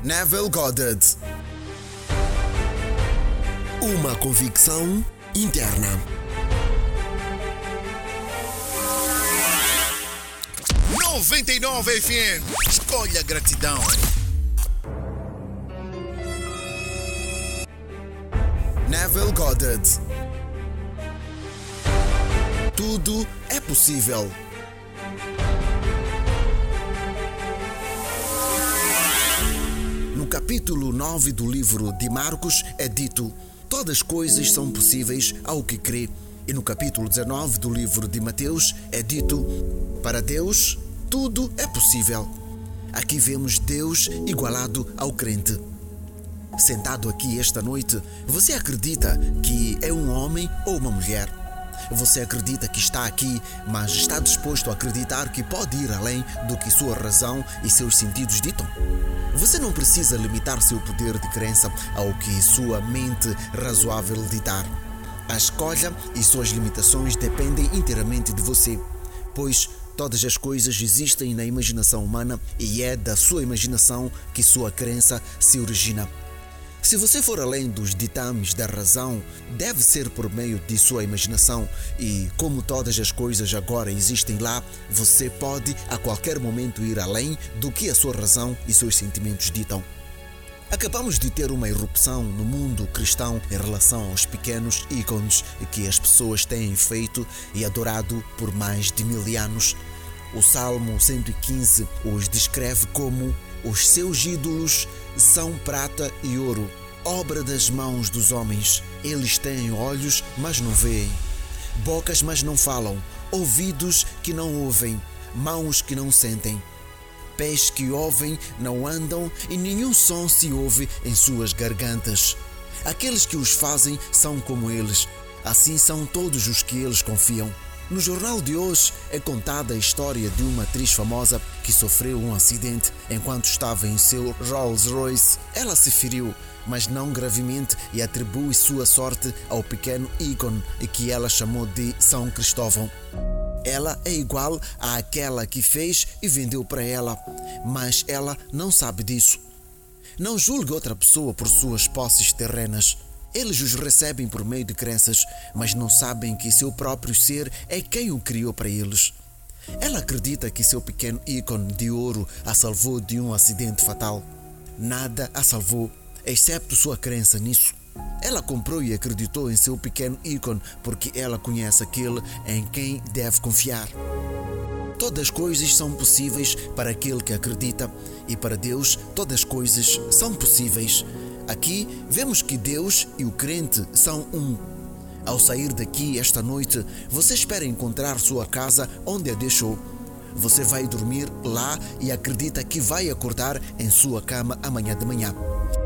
Neville Goddard. Uma convicção interna. 99 FM. Escolha gratidão. Neville Goddard. Tudo é possível. No capítulo 9 do livro de Marcos é dito: todas as coisas são possíveis ao que crê. E no capítulo 19 do livro de Mateus é dito: para Deus tudo é possível. Aqui vemos Deus igualado ao crente. Sentado aqui esta noite, você acredita que é um homem ou uma mulher? Você acredita que está aqui, mas está disposto a acreditar que pode ir além do que sua razão e seus sentidos ditam? Você não precisa limitar seu poder de crença ao que sua mente razoável ditar. A escolha e suas limitações dependem inteiramente de você, pois todas as coisas existem na imaginação humana e é da sua imaginação que sua crença se origina. Se você for além dos ditames da razão, deve ser por meio de sua imaginação e, como todas as coisas agora existem lá, você pode a qualquer momento ir além do que a sua razão e seus sentimentos ditam. Acabamos de ter uma irrupção no mundo cristão em relação aos pequenos ícones que as pessoas têm feito e adorado por mais de 1000 anos. O Salmo 115 os descreve como: os seus ídolos são prata e ouro, obra das mãos dos homens. Eles têm olhos, mas não veem, bocas, mas não falam, ouvidos que não ouvem, mãos que não sentem, pés que ouvem, não andam, e nenhum som se ouve em suas gargantas. Aqueles que os fazem são como eles, assim são todos os que eles confiam. No jornal de hoje é contada a história de uma atriz famosa que sofreu um acidente enquanto estava em seu Rolls Royce. Ela se feriu, mas não gravemente, e atribui sua sorte ao pequeno ícone que ela chamou de São Cristóvão. Ela é igual àquela que fez e vendeu para ela, mas ela não sabe disso. Não julgue outra pessoa por suas posses terrenas. Eles os recebem por meio de crenças, mas não sabem que seu próprio ser é quem o criou para eles. Ela acredita que seu pequeno ícone de ouro a salvou de um acidente fatal. Nada a salvou, excepto sua crença nisso. Ela comprou e acreditou em seu pequeno ícone porque ela conhece aquele em quem deve confiar. Todas as coisas são possíveis para aquele que acredita, e para Deus todas as coisas são possíveis. Aqui vemos que Deus e o crente são um. Ao sair daqui esta noite, você espera encontrar sua casa onde a deixou. Você vai dormir lá e acredita que vai acordar em sua cama amanhã de manhã.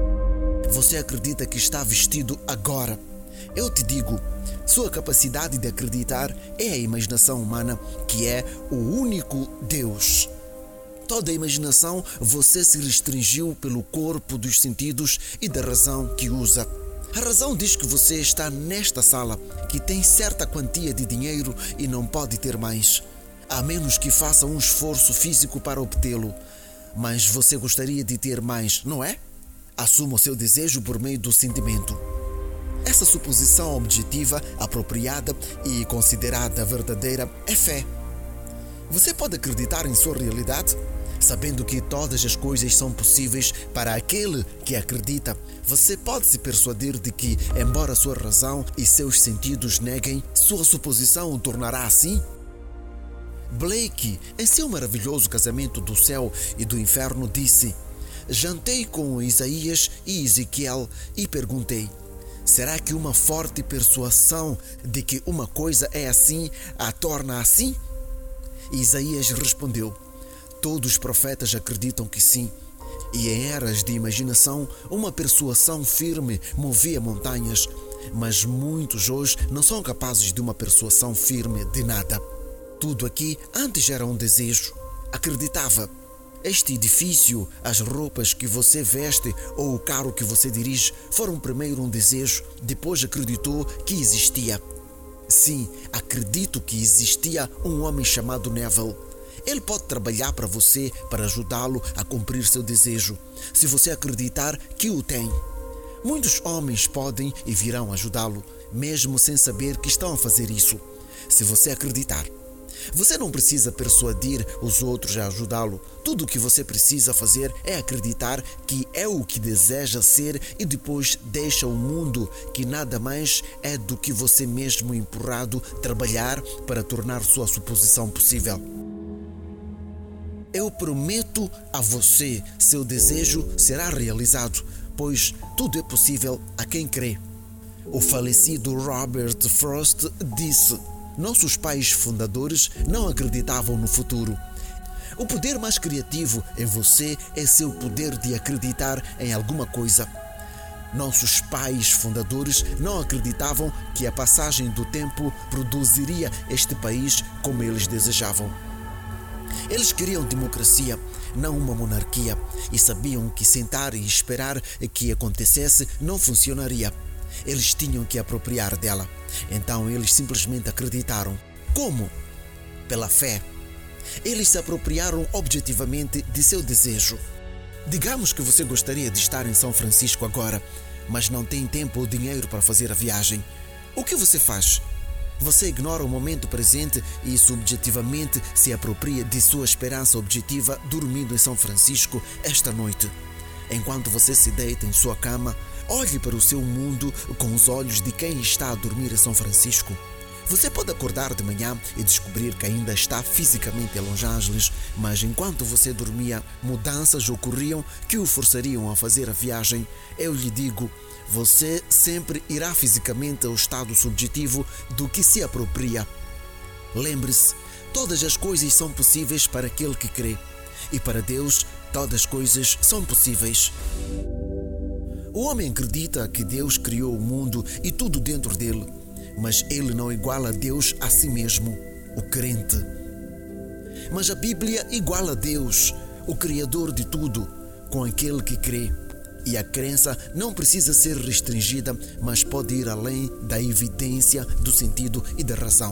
Você acredita que está vestido agora. Eu te digo, sua capacidade de acreditar é a imaginação humana, que é o único Deus. Toda a imaginação você se restringiu pelo corpo dos sentidos e da razão que usa. A razão diz que você está nesta sala, que tem certa quantia de dinheiro e não pode ter mais, a menos que faça um esforço físico para obtê-lo. Mas você gostaria de ter mais, não é? Assuma o seu desejo por meio do sentimento. Essa suposição objetiva, apropriada e considerada verdadeira é fé. Você pode acreditar em sua realidade? Sabendo que todas as coisas são possíveis para aquele que acredita, você pode se persuadir de que, embora sua razão e seus sentidos neguem, sua suposição o tornará assim? Blake, em seu maravilhoso Casamento do Céu e do Inferno, disse: jantei com Isaías e Ezequiel e perguntei: será que uma forte persuasão de que uma coisa é assim a torna assim? Isaías respondeu: todos os profetas acreditam que sim, e em eras de imaginação, uma persuasão firme movia montanhas, mas muitos hoje não são capazes de uma persuasão firme de nada. Tudo aqui antes era um desejo. Acreditava. Este edifício, as roupas que você veste ou o carro que você dirige foram primeiro um desejo, depois acreditou que existia. Sim, acredito que existia um homem chamado Neville. Ele pode trabalhar para você, para ajudá-lo a cumprir seu desejo, se você acreditar que o tem. Muitos homens podem e virão ajudá-lo, mesmo sem saber que estão a fazer isso, se você acreditar. Você não precisa persuadir os outros a ajudá-lo. Tudo o que você precisa fazer é acreditar que é o que deseja ser e depois deixa o mundo, que nada mais é do que você mesmo empurrado, trabalhar para tornar sua suposição possível. Eu prometo a você, seu desejo será realizado, pois tudo é possível a quem crê. O falecido Robert Frost disse: nossos pais fundadores não acreditavam no futuro. O poder mais criativo em você é seu poder de acreditar em alguma coisa. Nossos pais fundadores não acreditavam que a passagem do tempo produziria este país como eles desejavam. Eles queriam democracia, não uma monarquia, e sabiam que sentar e esperar que acontecesse não funcionaria. Eles tinham que apropriar dela. Então eles simplesmente acreditaram. Como? Pela fé. Eles se apropriaram objetivamente de seu desejo. Digamos que você gostaria de estar em São Francisco agora, mas não tem tempo ou dinheiro para fazer a viagem. O que você faz? Você ignora o momento presente e subjetivamente se apropria de sua esperança objetiva dormindo em São Francisco esta noite. Enquanto você se deita em sua cama, olhe para o seu mundo com os olhos de quem está a dormir em São Francisco. Você pode acordar de manhã e descobrir que ainda está fisicamente em Los Angeles, mas enquanto você dormia, mudanças ocorriam que o forçariam a fazer a viagem. Eu lhe digo, você sempre irá fisicamente ao estado subjetivo do que se apropria. Lembre-se, todas as coisas são possíveis para aquele que crê. E para Deus, todas as coisas são possíveis. O homem acredita que Deus criou o mundo e tudo dentro dele, mas ele não iguala Deus a si mesmo, o crente. Mas a Bíblia iguala Deus, o Criador de tudo, com aquele que crê. E a crença não precisa ser restringida, mas pode ir além da evidência, do sentido e da razão.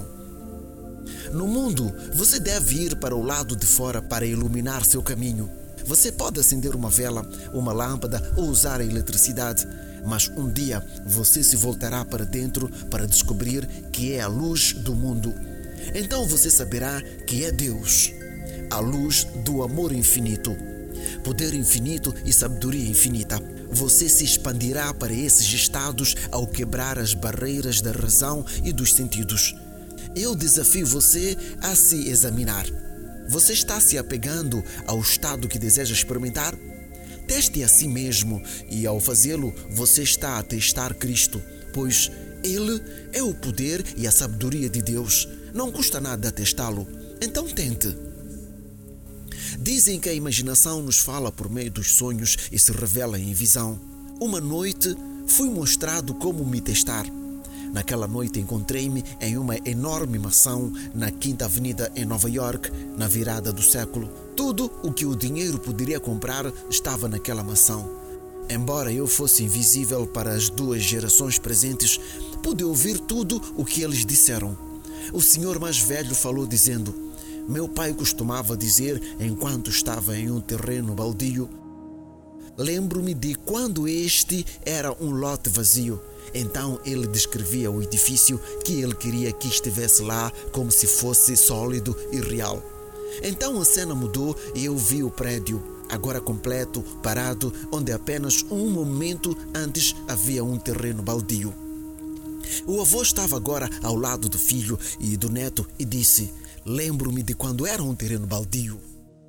No mundo, você deve ir para o lado de fora para iluminar seu caminho. Você pode acender uma vela, uma lâmpada ou usar a eletricidade, mas um dia você se voltará para dentro para descobrir que é a luz do mundo. Então você saberá que é Deus, a luz do amor infinito, poder infinito e sabedoria infinita. Você se expandirá para esses estados ao quebrar as barreiras da razão e dos sentidos. Eu desafio você a se examinar. Você está se apegando ao estado que deseja experimentar? Teste a si mesmo e, ao fazê-lo, você está a testar Cristo, pois Ele é o poder e a sabedoria de Deus. Não custa nada testá-lo, então tente. Dizem que a imaginação nos fala por meio dos sonhos e se revela em visão. Uma noite fui mostrado como me testar. Naquela noite encontrei-me em uma enorme mansão na Quinta Avenida em Nova York, na virada do século. Tudo o que o dinheiro poderia comprar estava naquela mansão. Embora eu fosse invisível para as duas gerações presentes, pude ouvir tudo o que eles disseram. O senhor mais velho falou dizendo: meu pai costumava dizer enquanto estava em um terreno baldio: lembro-me de quando este era um lote vazio. Então ele descrevia o edifício que ele queria que estivesse lá como se fosse sólido e real. Então a cena mudou e eu vi o prédio, agora completo, parado, onde apenas um momento antes havia um terreno baldio. O avô estava agora ao lado do filho e do neto e disse: lembro-me de quando era um terreno baldio.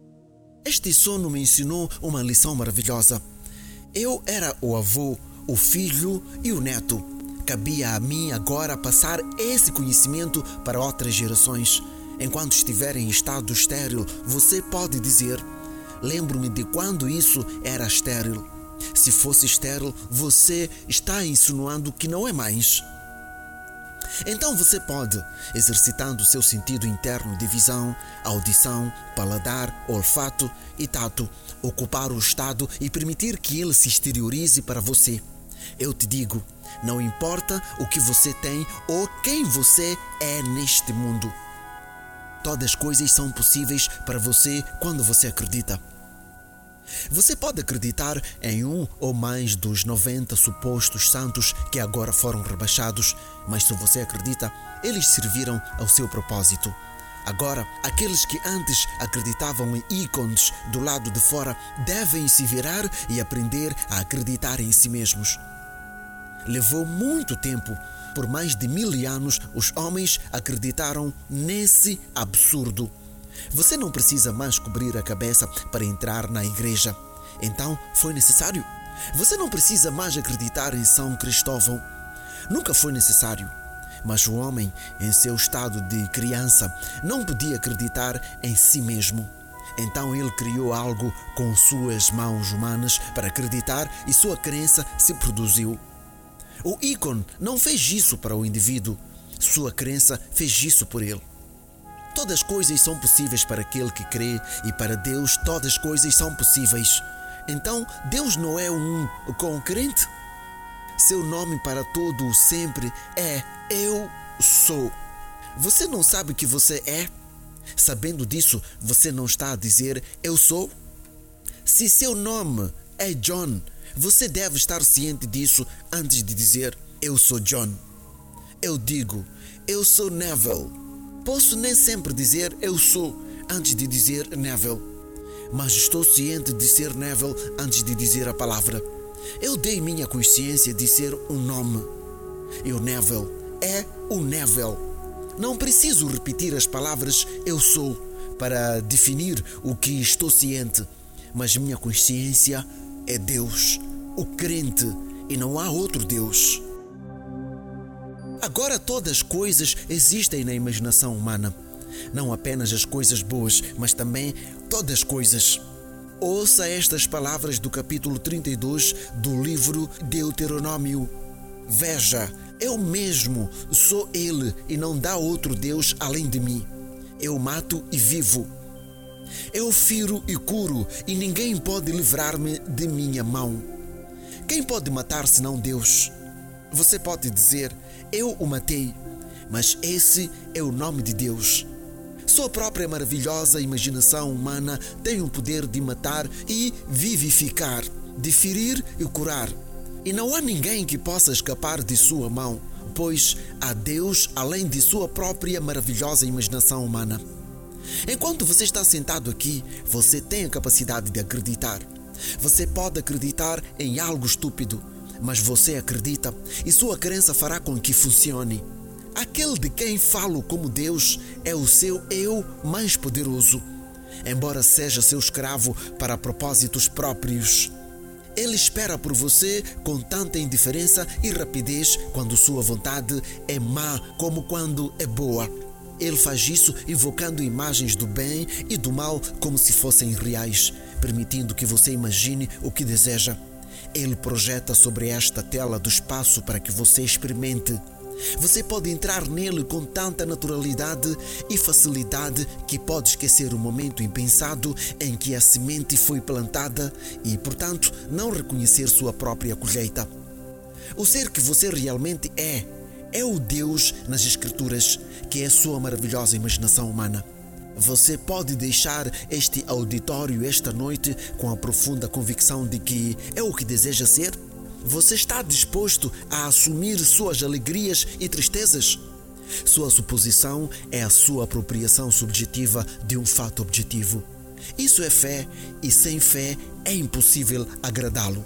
Este sono me ensinou uma lição maravilhosa. Eu era o avô, o filho e o neto. Cabia a mim agora passar esse conhecimento para outras gerações. Enquanto estiver em estado estéril, você pode dizer: lembro-me de quando isso era estéril. Se fosse estéril, você está insinuando que não é mais. Então você pode, exercitando seu sentido interno de visão, audição, paladar, olfato e tato, ocupar o estado e permitir que ele se exteriorize para você. Eu te digo, não importa o que você tem ou quem você é neste mundo. Todas as coisas são possíveis para você quando você acredita. Você pode acreditar em um ou mais dos 90 supostos santos que agora foram rebaixados, mas se você acredita, eles serviram ao seu propósito. Agora, aqueles que antes acreditavam em ícones do lado de fora devem se virar e aprender a acreditar em si mesmos. Levou muito tempo. Por mais de 1000 anos, os homens acreditaram nesse absurdo. Você não precisa mais cobrir a cabeça para entrar na igreja. Então, foi necessário. Você não precisa mais acreditar em São Cristóvão. Nunca foi necessário. Mas o homem, em seu estado de criança, não podia acreditar em si mesmo. Então ele criou algo com suas mãos humanas para acreditar e sua crença se produziu. O ícone não fez isso para o indivíduo. Sua crença fez isso por ele. Todas as coisas são possíveis para aquele que crê e para Deus todas as coisas são possíveis. Então, Deus não é um concorrente? Seu nome para todo o sempre é Eu Sou. Você não sabe o que você é? Sabendo disso, você não está a dizer Eu Sou? Se seu nome é John, você deve estar ciente disso antes de dizer Eu sou John. Eu digo Eu sou Neville. Posso nem sempre dizer eu sou antes de dizer Neville, mas estou ciente de ser Neville antes de dizer a palavra. Eu dei minha consciência de ser um nome. E o Neville é o Neville. Não preciso repetir as palavras eu sou para definir o que estou ciente, mas minha consciência é Deus, o crente, e não há outro Deus. Agora todas as coisas existem na imaginação humana. Não apenas as coisas boas, mas também todas as coisas. Ouça estas palavras do capítulo 32 do livro Deuteronômio. Veja, eu mesmo sou Ele e não dá outro Deus além de mim. Eu mato e vivo. Eu firo e curo e ninguém pode livrar-me de minha mão. Quem pode matar senão Deus? Você pode dizer, eu o matei, mas esse é o nome de Deus. Sua própria maravilhosa imaginação humana tem o poder de matar e vivificar, de ferir e curar. E não há ninguém que possa escapar de sua mão, pois há Deus além de sua própria maravilhosa imaginação humana. Enquanto você está sentado aqui, você tem a capacidade de acreditar. Você pode acreditar em algo estúpido, mas você acredita e sua crença fará com que funcione. Aquele de quem falo como Deus é o seu eu mais poderoso, embora seja seu escravo para propósitos próprios. Ele espera por você com tanta indiferença e rapidez quando sua vontade é má como quando é boa. Ele faz isso invocando imagens do bem e do mal como se fossem reais, permitindo que você imagine o que deseja. Ele projeta sobre esta tela do espaço para que você experimente. Você pode entrar nele com tanta naturalidade e facilidade que pode esquecer o momento impensado em que a semente foi plantada e, portanto, não reconhecer sua própria colheita. O ser que você realmente é o Deus nas Escrituras, que é sua maravilhosa imaginação humana. Você pode deixar este auditório esta noite com a profunda convicção de que é o que deseja ser? Você está disposto a assumir suas alegrias e tristezas? Sua suposição é a sua apropriação subjetiva de um fato objetivo. Isso é fé, e sem fé é impossível agradá-lo.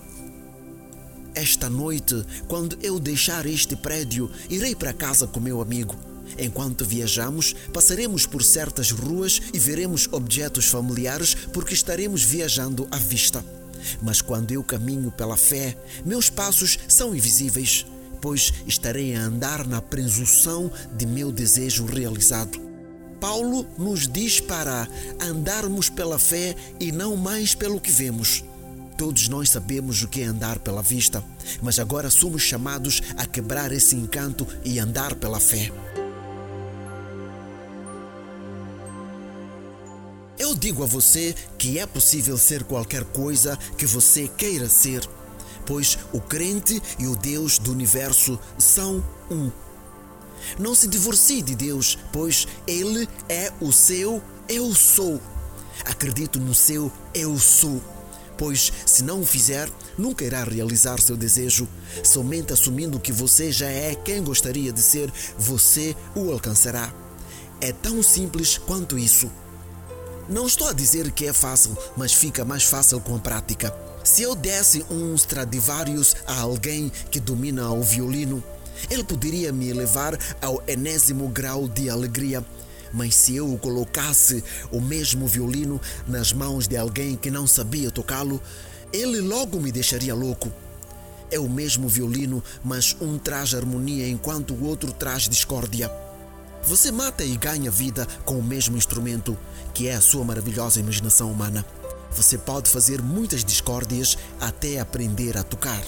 Esta noite, quando eu deixar este prédio, irei para casa com meu amigo. Enquanto viajamos, passaremos por certas ruas e veremos objetos familiares porque estaremos viajando à vista. Mas quando eu caminho pela fé, meus passos são invisíveis, pois estarei a andar na presunção de meu desejo realizado. Paulo nos diz para andarmos pela fé e não mais pelo que vemos. Todos nós sabemos o que é andar pela vista, mas agora somos chamados a quebrar esse encanto e andar pela fé. Eu digo a você que é possível ser qualquer coisa que você queira ser, pois o crente e o Deus do universo são um. Não se divorcie de Deus, pois Ele é o seu eu sou. Acredite no seu eu sou, pois se não o fizer, nunca irá realizar seu desejo. Somente assumindo que você já é quem gostaria de ser, você o alcançará. É tão simples quanto isso. Não estou a dizer que é fácil, mas fica mais fácil com a prática. Se eu desse um Stradivarius a alguém que domina o violino, ele poderia me levar ao enésimo grau de alegria. Mas se eu colocasse o mesmo violino nas mãos de alguém que não sabia tocá-lo, ele logo me deixaria louco. É o mesmo violino, mas um traz harmonia enquanto o outro traz discórdia. Você mata e ganha vida com o mesmo instrumento, que é a sua maravilhosa imaginação humana. Você pode fazer muitas discórdias até aprender a tocar.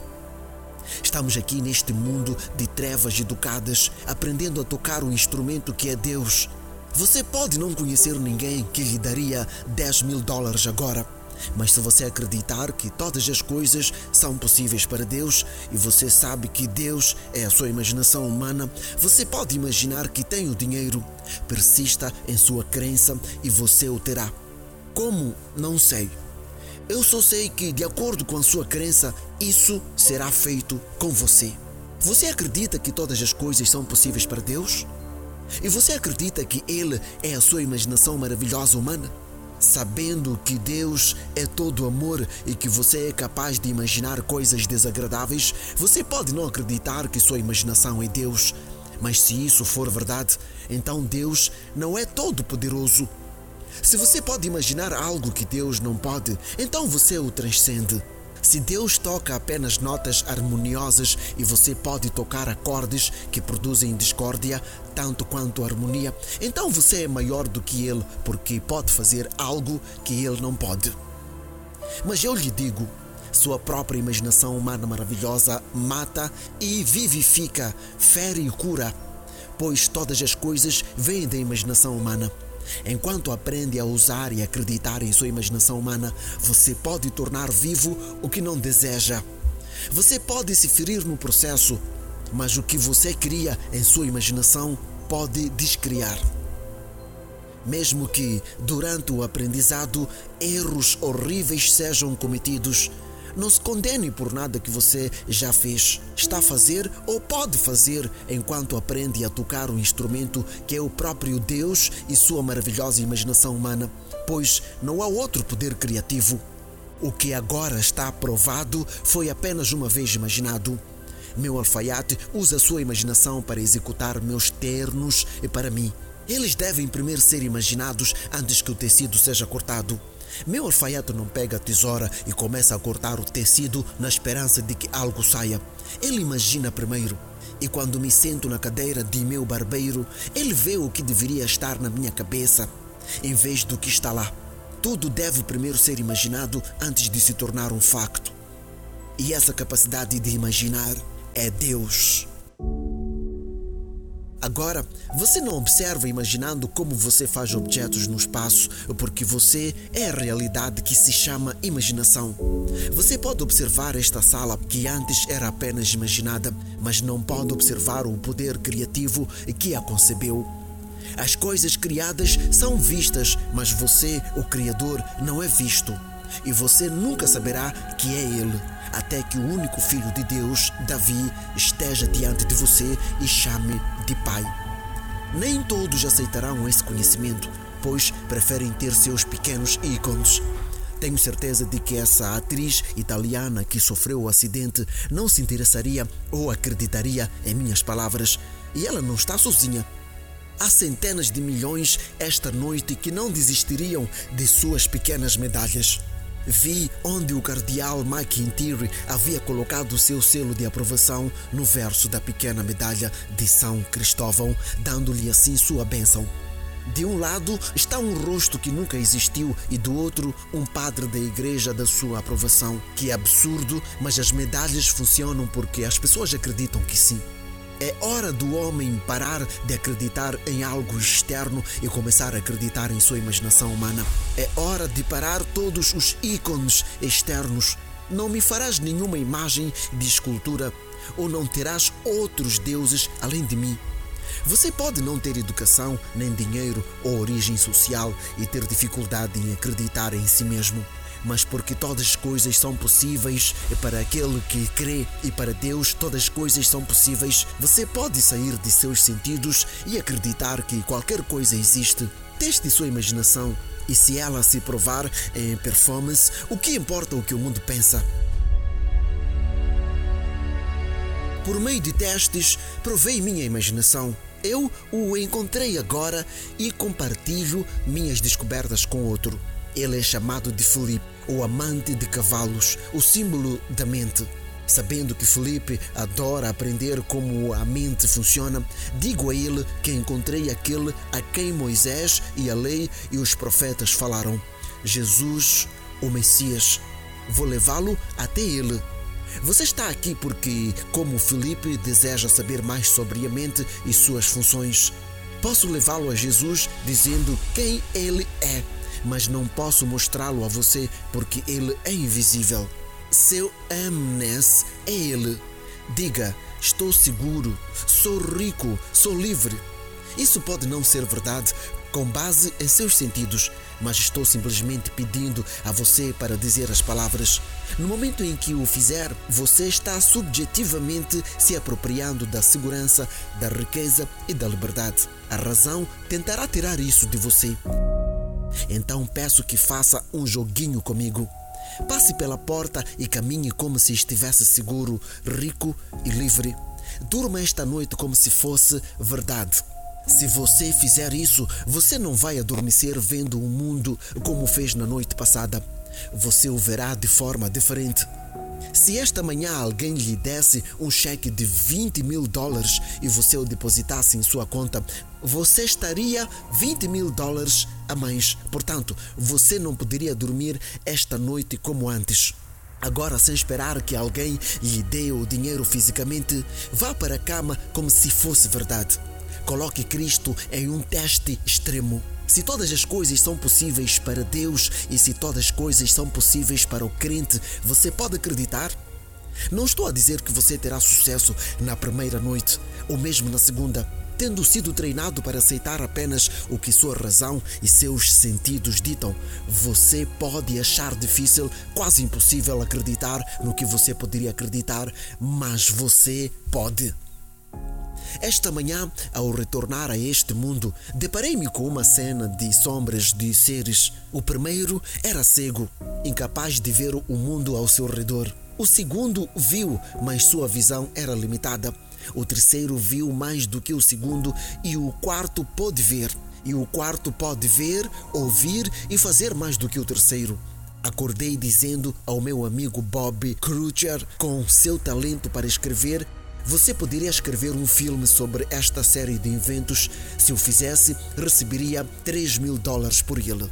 Estamos aqui neste mundo de trevas educadas, aprendendo a tocar o instrumento que é Deus. Você pode não conhecer ninguém que lhe daria $10.000 agora, mas se você acreditar que todas as coisas são possíveis para Deus e você sabe que Deus é a sua imaginação humana, você pode imaginar que tem o dinheiro. Persista em sua crença e você o terá. Como? Não sei. Eu só sei que, de acordo com a sua crença, isso será feito com você. Você acredita que todas as coisas são possíveis para Deus? E você acredita que Ele é a sua imaginação maravilhosa humana? Sabendo que Deus é todo amor e que você é capaz de imaginar coisas desagradáveis, você pode não acreditar que sua imaginação é Deus. Mas se isso for verdade, então Deus não é todo poderoso. Se você pode imaginar algo que Deus não pode, então você o transcende. Se Deus toca apenas notas harmoniosas e você pode tocar acordes que produzem discórdia tanto quanto harmonia, então você é maior do que Ele, porque pode fazer algo que Ele não pode. Mas eu lhe digo, sua própria imaginação humana maravilhosa mata e vivifica, fere e cura, pois todas as coisas vêm da imaginação humana. Enquanto aprende a usar e acreditar em sua imaginação humana, você pode tornar vivo o que não deseja. Você pode se ferir no processo, mas o que você cria em sua imaginação pode descriar. Mesmo que, durante o aprendizado, erros horríveis sejam cometidos, não se condene por nada que você já fez, está a fazer ou pode fazer enquanto aprende a tocar um instrumento que é o próprio Deus e sua maravilhosa imaginação humana, pois não há outro poder criativo. O que agora está provado foi apenas uma vez imaginado. Meu alfaiate usa sua imaginação para executar meus ternos e para mim. Eles devem primeiro ser imaginados antes que o tecido seja cortado. Meu alfaiate não pega a tesoura e começa a cortar o tecido na esperança de que algo saia. Ele imagina primeiro. E quando me sento na cadeira de meu barbeiro, ele vê o que deveria estar na minha cabeça, em vez do que está lá. Tudo deve primeiro ser imaginado antes de se tornar um facto. E essa capacidade de imaginar é Deus. Agora, você não observa imaginando como você faz objetos no espaço, porque você é a realidade que se chama imaginação. Você pode observar esta sala que antes era apenas imaginada, mas não pode observar o poder criativo que a concebeu. As coisas criadas são vistas, mas você, o Criador, não é visto. E você nunca saberá que é Ele, até que o único Filho de Deus, Davi, esteja diante de você e chame de Pai. Nem todos aceitarão esse conhecimento, pois preferem ter seus pequenos ícones. Tenho certeza de que essa atriz italiana que sofreu o acidente não se interessaria ou acreditaria em minhas palavras, e ela não está sozinha. Há centenas de milhões esta noite que não desistiriam de suas pequenas medalhas. Vi onde o cardeal McIntyre havia colocado o seu selo de aprovação no verso da pequena medalha de São Cristóvão, dando-lhe assim sua bênção. De um lado está um rosto que nunca existiu e do outro um padre da igreja da sua aprovação. Que absurdo, mas as medalhas funcionam porque as pessoas acreditam que sim. É hora do homem parar de acreditar em algo externo e começar a acreditar em sua imaginação humana. É hora de parar todos os ícones externos. Não me farás nenhuma imagem de escultura ou não terás outros deuses além de mim. Você pode não ter educação, nem dinheiro ou origem social e ter dificuldade em acreditar em si mesmo. Mas porque todas as coisas são possíveis para aquele que crê e para Deus todas as coisas são possíveis, você pode sair de seus sentidos e acreditar que qualquer coisa existe. Teste sua imaginação e se ela se provar em performance, o que importa o que o mundo pensa? Por meio de testes, provei minha imaginação. Eu o encontrei agora e compartilho minhas descobertas com outro. Ele é chamado de Filipe, o amante de cavalos, o símbolo da mente. Sabendo que Filipe adora aprender como a mente funciona, digo a ele que encontrei aquele a quem Moisés e a lei e os profetas falaram. Jesus, o Messias. Vou levá-lo até ele. Você está aqui porque, como Filipe, deseja saber mais sobre a mente e suas funções. Posso levá-lo a Jesus dizendo quem ele é, mas não posso mostrá-lo a você porque ele é invisível. Seu amness é ele. Diga, estou seguro, sou rico, sou livre. Isso pode não ser verdade com base em seus sentidos, mas estou simplesmente pedindo a você para dizer as palavras. No momento em que o fizer, você está subjetivamente se apropriando da segurança, da riqueza e da liberdade. A razão tentará tirar isso de você. Então peço que faça um joguinho comigo. Passe pela porta e caminhe como se estivesse seguro, rico e livre. Durma esta noite como se fosse verdade. Se você fizer isso, você não vai adormecer vendo o mundo como fez na noite passada. Você o verá de forma diferente. Se esta manhã alguém lhe desse um cheque de $20.000 e você o depositasse em sua conta, você estaria $20.000 a mais. Portanto, você não poderia dormir esta noite como antes. Agora, sem esperar que alguém lhe dê o dinheiro fisicamente, vá para a cama como se fosse verdade. Coloque Cristo em um teste extremo. Se todas as coisas são possíveis para Deus e se todas as coisas são possíveis para o crente, você pode acreditar? Não estou a dizer que você terá sucesso na primeira noite ou mesmo na segunda, tendo sido treinado para aceitar apenas o que sua razão e seus sentidos ditam. Você pode achar difícil, quase impossível acreditar no que você poderia acreditar, mas você pode. Esta manhã, ao retornar a este mundo, deparei-me com uma cena de sombras de seres. O primeiro era cego, incapaz de ver o mundo ao seu redor. O segundo viu, mas sua visão era limitada. O terceiro viu mais do que o segundo e o quarto pôde ver. E o quarto pode ver, ouvir e fazer mais do que o terceiro. Acordei dizendo ao meu amigo Bob Crutcher, com seu talento para escrever, você poderia escrever um filme sobre esta série de eventos. Se o fizesse, receberia $3.000 por ele.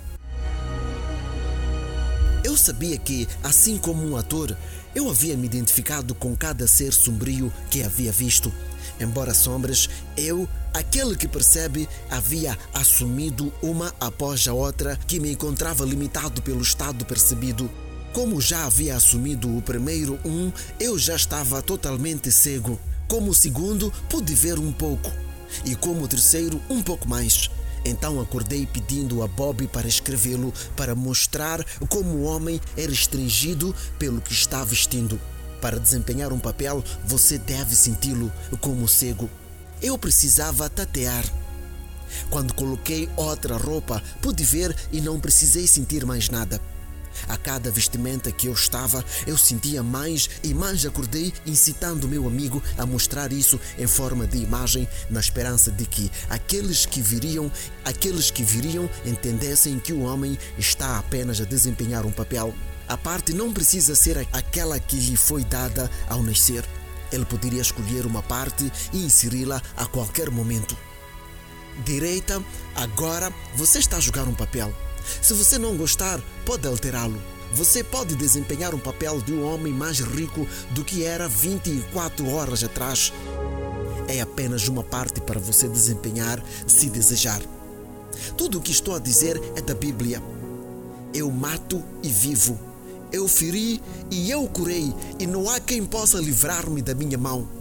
Eu sabia que, assim como um ator, eu havia me identificado com cada ser sombrio que havia visto. Embora sombras, eu, aquele que percebe, havia assumido uma após a outra que me encontrava limitado pelo estado percebido. Como já havia assumido o primeiro eu já estava totalmente cego. Como o segundo, pude ver um pouco. E como o terceiro, um pouco mais. Então acordei pedindo a Bob para escrevê-lo, para mostrar como o homem é restringido pelo que está vestindo. Para desempenhar um papel, você deve senti-lo como cego. Eu precisava tatear. Quando coloquei outra roupa, pude ver e não precisei sentir mais nada. A cada vestimenta que eu estava, eu sentia mais e mais. Acordei incitando meu amigo a mostrar isso em forma de imagem, na esperança de que aqueles que viriam entendessem que o homem está apenas a desempenhar um papel. A parte não precisa ser aquela que lhe foi dada ao nascer. Ele poderia escolher uma parte e inseri-la a qualquer momento. Direita, agora você está a jogar um papel. Se você não gostar, pode alterá-lo. Você pode desempenhar um papel de um homem mais rico do que era 24 horas atrás. É apenas uma parte para você desempenhar, se desejar. Tudo o que estou a dizer é da Bíblia. Eu mato e vivo. Eu feri e eu curei, e não há quem possa livrar-me da minha mão.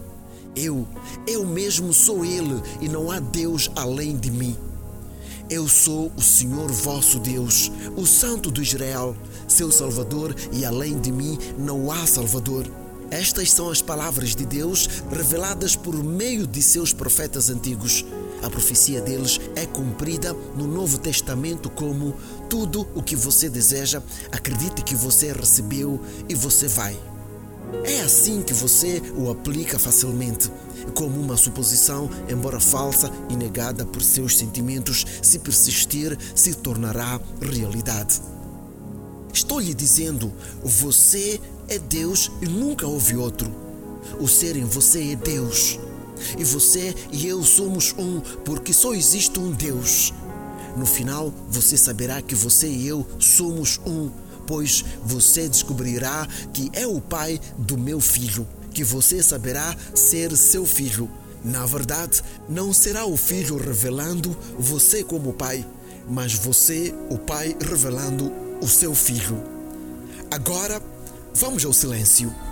Eu mesmo sou Ele e não há Deus além de mim. Eu sou o Senhor vosso Deus, o Santo de Israel, seu Salvador, e além de mim não há Salvador. Estas são as palavras de Deus reveladas por meio de seus profetas antigos. A profecia deles é cumprida no Novo Testamento como: tudo o que você deseja, acredite que você recebeu e você vai. É assim que você o aplica facilmente, como uma suposição, embora falsa e negada por seus sentimentos, se persistir, se tornará realidade. Estou lhe dizendo, você é Deus e nunca houve outro. O ser em você é Deus. E você e eu somos um, porque só existe um Deus. No final, você saberá que você e eu somos um, pois você descobrirá que é o pai do meu filho, que você saberá ser seu filho. Na verdade, não será o filho revelando você como pai, mas você, o pai, revelando o seu filho. Agora, vamos ao silêncio.